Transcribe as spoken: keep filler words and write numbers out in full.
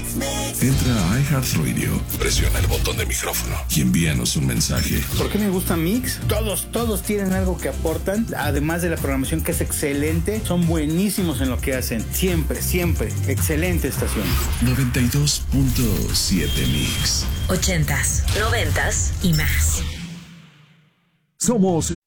Entra a iHeartRadio, presiona el botón de micrófono y envíanos un mensaje. ¿Por qué me gusta Mix? Todos, todos tienen algo que aportan, además de la programación que es excelente, son buenísimos en lo que hacen. Siempre, siempre, excelente estación. noventa y dos punto siete Mix. Ochentas, noventas y más. Somos